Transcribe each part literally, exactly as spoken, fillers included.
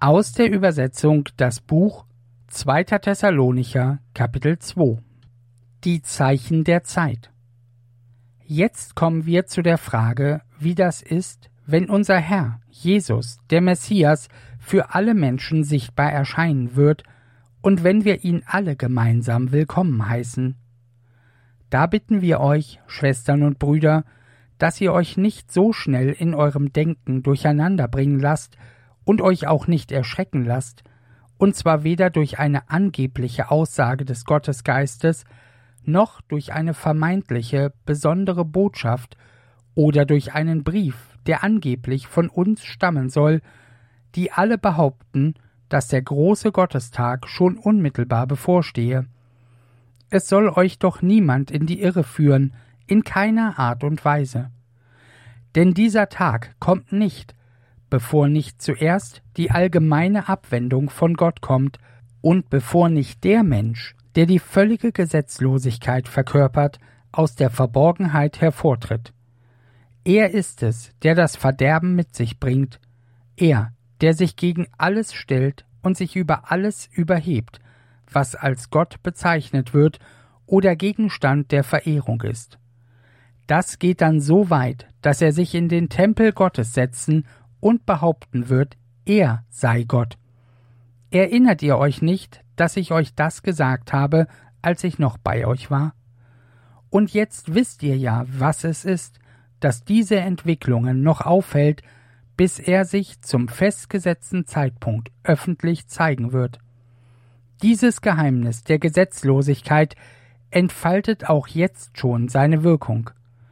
Aus der Übersetzung das Buch zweiter Thessalonicher, Kapitel zwei. Die Zeichen der Zeit. Jetzt kommen wir zu der Frage, wie das ist, wenn unser Herr, Jesus, der Messias, für alle Menschen sichtbar erscheinen wird und wenn wir ihn alle gemeinsam willkommen heißen. Da bitten wir euch, Schwestern und Brüder, dass ihr euch nicht so schnell in eurem Denken durcheinander bringen lasst und euch auch nicht erschrecken lasst, und zwar weder durch eine angebliche Aussage des Gottesgeistes, noch durch eine vermeintliche, besondere Botschaft oder durch einen Brief, der angeblich von uns stammen soll, die alle behaupten, dass der große Gottestag schon unmittelbar bevorstehe. Es soll euch doch niemand in die Irre führen, in keiner Art und Weise. Denn dieser Tag kommt nicht, bevor nicht zuerst die allgemeine Abwendung von Gott kommt und bevor nicht der Mensch, der die völlige Gesetzlosigkeit verkörpert, aus der Verborgenheit hervortritt. Er ist es, der das Verderben mit sich bringt, er, der sich gegen alles stellt und sich über alles überhebt, was als Gott bezeichnet wird oder Gegenstand der Verehrung ist. Das geht dann so weit, dass er sich in den Tempel Gottes setzen und behaupten wird, er sei Gott. Erinnert ihr euch nicht, dass ich euch das gesagt habe, als ich noch bei euch war? Und jetzt wisst ihr ja, was es ist, dass diese Entwicklungen noch aufhält, bis er sich zum festgesetzten Zeitpunkt öffentlich zeigen wird. Dieses Geheimnis der Gesetzlosigkeit entfaltet auch jetzt schon seine Wirkung.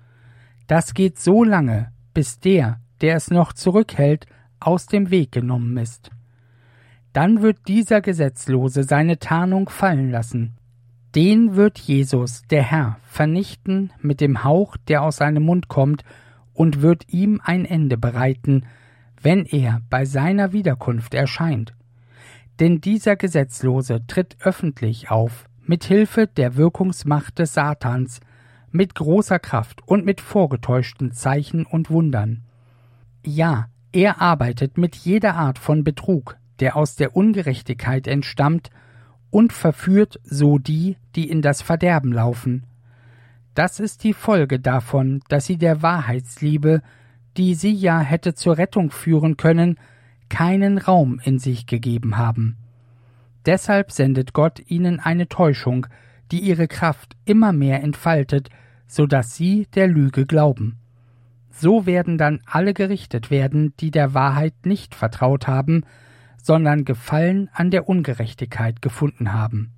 Das geht so lange, bis der, der es noch zurückhält, aus dem Weg genommen ist. Dann wird dieser Gesetzlose seine Tarnung fallen lassen. Den wird Jesus, der Herr, vernichten mit dem Hauch, der aus seinem Mund kommt, und wird ihm ein Ende bereiten, wenn er bei seiner Wiederkunft erscheint. Denn dieser Gesetzlose tritt öffentlich auf, mit Hilfe der Wirkungsmacht des Satans, mit großer Kraft und mit vorgetäuschten Zeichen und Wundern. Ja, er arbeitet mit jeder Art von Betrug, der aus der Ungerechtigkeit entstammt, und verführt so die, die in das Verderben laufen. Das ist die Folge davon, dass sie der Wahrheitsliebe, die sie ja hätte zur Rettung führen können, keinen Raum in sich gegeben haben. Deshalb sendet Gott ihnen eine Täuschung, die ihre Kraft immer mehr entfaltet, so dass sie der Lüge glauben. So werden dann alle gerichtet werden, die der Wahrheit nicht vertraut haben, sondern Gefallen an der Ungerechtigkeit gefunden haben.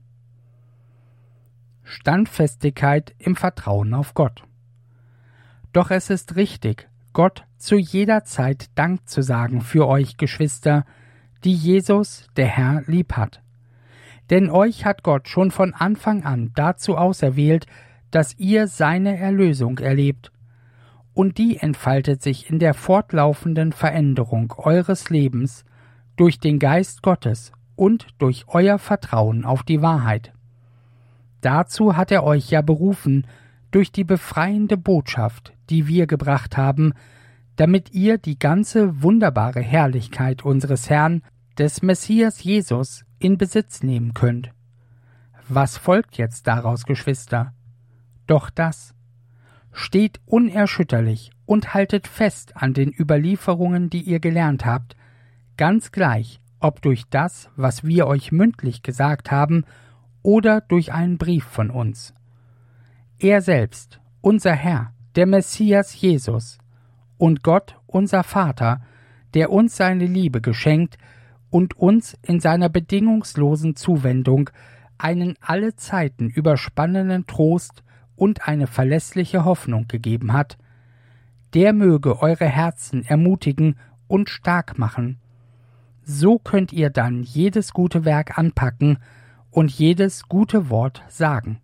Standfestigkeit im Vertrauen auf Gott. Doch es ist richtig, Gott zu jeder Zeit Dank zu sagen für euch, Geschwister, die Jesus, der Herr, lieb hat. Denn euch hat Gott schon von Anfang an dazu auserwählt, dass ihr seine Erlösung erlebt, und die entfaltet sich in der fortlaufenden Veränderung eures Lebens durch den Geist Gottes und durch euer Vertrauen auf die Wahrheit. Dazu hat er euch ja berufen durch die befreiende Botschaft, die wir gebracht haben, damit ihr die ganze wunderbare Herrlichkeit unseres Herrn, des Messias Jesus, in Besitz nehmen könnt. Was folgt jetzt daraus, Geschwister? Doch das: Steht unerschütterlich und haltet fest an den Überlieferungen, die ihr gelernt habt, ganz gleich, ob durch das, was wir euch mündlich gesagt haben, oder durch einen Brief von uns. Er selbst, unser Herr, der Messias Jesus, und Gott, unser Vater, der uns seine Liebe geschenkt und uns in seiner bedingungslosen Zuwendung einen alle Zeiten überspannenden Trost und eine verlässliche Hoffnung gegeben hat, der möge eure Herzen ermutigen und stark machen. So könnt ihr dann jedes gute Werk anpacken und jedes gute Wort sagen.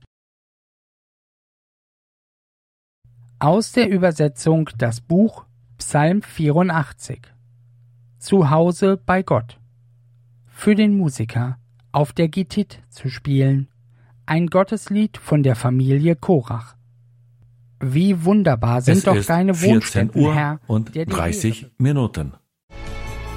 Aus der Übersetzung das Buch Psalm vierundachtzig. Zu Hause bei Gott. Für den Musiker auf der Gittit zu spielen. Ein Gotteslied von der Familie Korach. Wie wunderbar sind Es doch ist deine vierzehn Wohnstätten, Uhr Herr, und der die dreißig Meere Minuten.